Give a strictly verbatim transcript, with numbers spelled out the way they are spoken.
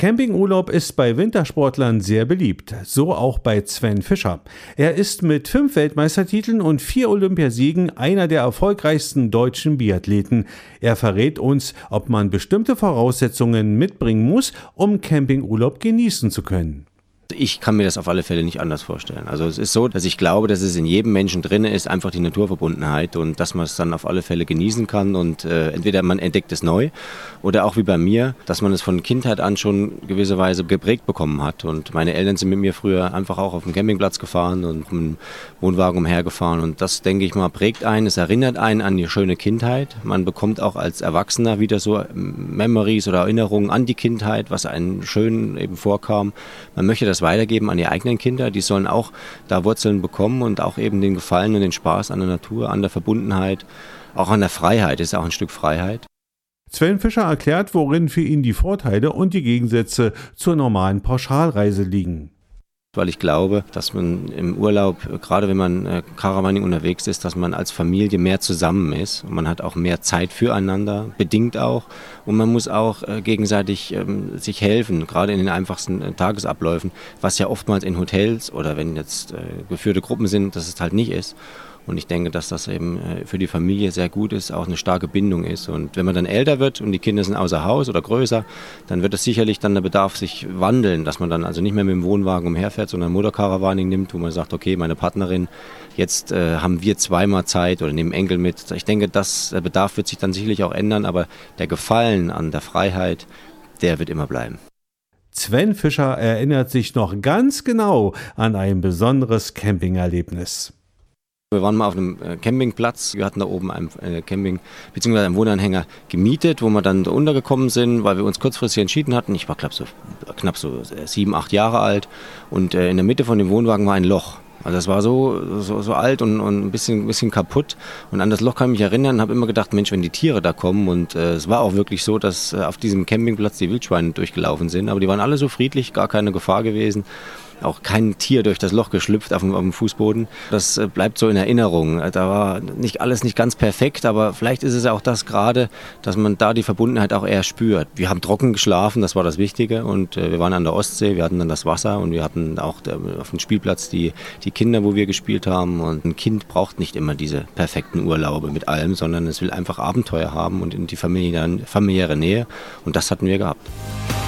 Campingurlaub ist bei Wintersportlern sehr beliebt, so auch bei Sven Fischer. Er ist mit fünf Weltmeistertiteln und vier Olympiasiegen einer der erfolgreichsten deutschen Biathleten. Er verrät uns, ob man bestimmte Voraussetzungen mitbringen muss, um Campingurlaub genießen zu können. Ich kann mir das auf alle Fälle nicht anders vorstellen. Also es ist so, dass ich glaube, dass es in jedem Menschen drin ist, einfach die Naturverbundenheit und dass man es dann auf alle Fälle genießen kann und äh, entweder man entdeckt es neu oder auch wie bei mir, dass man es von Kindheit an schon gewisserweise geprägt bekommen hat. Und meine Eltern sind mit mir früher einfach auch auf dem Campingplatz gefahren und im Wohnwagen umhergefahren und das, denke ich mal, prägt einen, es erinnert einen an die schöne Kindheit. Man bekommt auch als Erwachsener wieder so Memories oder Erinnerungen an die Kindheit, was einem schön eben vorkam. Man möchte das weitergeben an die eigenen Kinder. Die sollen auch da Wurzeln bekommen und auch eben den Gefallen und den Spaß an der Natur, an der Verbundenheit, auch an der Freiheit. Das ist auch ein Stück Freiheit. Sven Fischer erklärt, worin für ihn die Vorteile und die Gegensätze zur normalen Pauschalreise liegen. Weil ich glaube, dass man im Urlaub, gerade wenn man äh, Caravaning unterwegs ist, dass man als Familie mehr zusammen ist und man hat auch mehr Zeit füreinander, bedingt auch. Und man muss auch äh, gegenseitig ähm, sich helfen, gerade in den einfachsten äh, Tagesabläufen, was ja oftmals in Hotels oder wenn jetzt äh, geführte Gruppen sind, dass es halt nicht ist. Und ich denke, dass das eben für die Familie sehr gut ist, auch eine starke Bindung ist. Und wenn man dann älter wird und die Kinder sind außer Haus oder größer, dann wird es sicherlich dann der Bedarf sich wandeln, dass man dann also nicht mehr mit dem Wohnwagen umherfährt, sondern Motorcaravaning nimmt, wo man sagt, okay, meine Partnerin, jetzt äh, haben wir zweimal Zeit oder nehmen Enkel mit. Ich denke, dass der Bedarf wird sich dann sicherlich auch ändern, aber der Gefallen an der Freiheit, der wird immer bleiben. Sven Fischer erinnert sich noch ganz genau an ein besonderes Campingerlebnis. Wir waren mal auf einem Campingplatz, wir hatten da oben einen Camping- bzw. einen Wohnanhänger gemietet, wo wir dann untergekommen sind, weil wir uns kurzfristig entschieden hatten. Ich war glaub, so, knapp so sieben, acht Jahre alt und in der Mitte von dem Wohnwagen war ein Loch. Also das war so, so, so alt und, und ein bisschen, bisschen kaputt. Und an das Loch kann ich mich erinnern und habe immer gedacht, Mensch, wenn die Tiere da kommen. Und äh, es war auch wirklich so, dass äh, auf diesem Campingplatz die Wildschweine durchgelaufen sind. Aber die waren alle so friedlich, gar keine Gefahr gewesen. Auch kein Tier durch das Loch geschlüpft auf dem, auf dem Fußboden. Das äh, bleibt so in Erinnerung. Da war nicht alles nicht ganz perfekt, aber vielleicht ist es auch das gerade, dass man da die Verbundenheit auch eher spürt. Wir haben trocken geschlafen, das war das Wichtige. Und äh, wir waren an der Ostsee, wir hatten dann das Wasser und wir hatten auch der, auf dem Spielplatz die, die Kinder, wo wir gespielt haben. Und ein Kind braucht nicht immer diese perfekten Urlaube mit allem, sondern es will einfach Abenteuer haben und in die Familie, familiäre Nähe. Und das hatten wir gehabt.